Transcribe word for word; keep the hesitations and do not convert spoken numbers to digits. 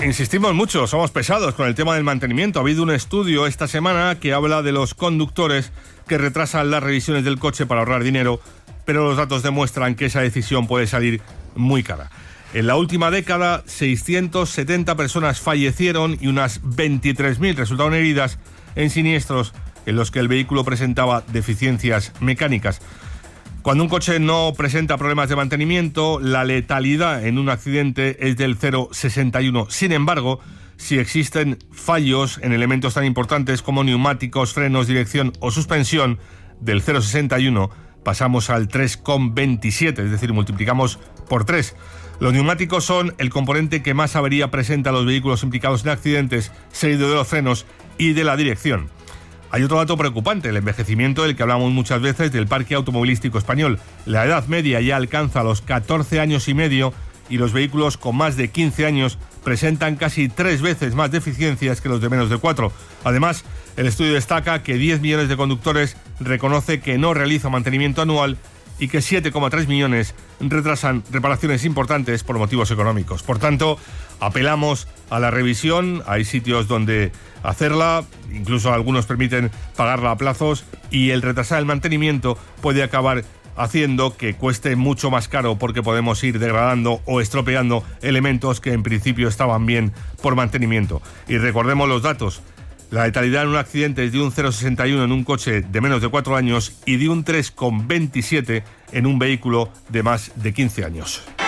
Insistimos mucho, somos pesados con el tema del mantenimiento. Ha habido un estudio esta semana que habla de los conductores que retrasan las revisiones del coche para ahorrar dinero, pero los datos demuestran que esa decisión puede salir muy cara. En la última década, seiscientas setenta personas fallecieron y unas veintitrés mil resultaron heridas en siniestros en los que el vehículo presentaba deficiencias mecánicas. Cuando un coche no presenta problemas de mantenimiento, la letalidad en un accidente es del cero coma sesenta y uno. Sin embargo, si existen fallos en elementos tan importantes como neumáticos, frenos, dirección o suspensión, del cero coma sesenta y uno pasamos al tres coma veintisiete, es decir, multiplicamos por tres. Los neumáticos son el componente que más avería presenta a los vehículos implicados en accidentes, seguido de los frenos y de la dirección. Hay otro dato preocupante, el envejecimiento del que hablamos muchas veces del parque automovilístico español. La edad media ya alcanza los catorce años y medio y los vehículos con más de quince años presentan casi tres veces más deficiencias que los de menos de cuatro. Además, el estudio destaca que diez millones de conductores reconoce que no realiza mantenimiento anual y que siete coma tres millones retrasan reparaciones importantes por motivos económicos. Por tanto, apelamos a la revisión. Hay sitios donde hacerla, incluso algunos permiten pagarla a plazos, y el retrasar el mantenimiento puede acabar haciendo que cueste mucho más caro porque podemos ir degradando o estropeando elementos que en principio estaban bien por mantenimiento. Y recordemos los datos. La letalidad en un accidente es de un cero coma sesenta y uno en un coche de menos de cuatro años y de un tres coma veintisiete en un vehículo de más de quince años.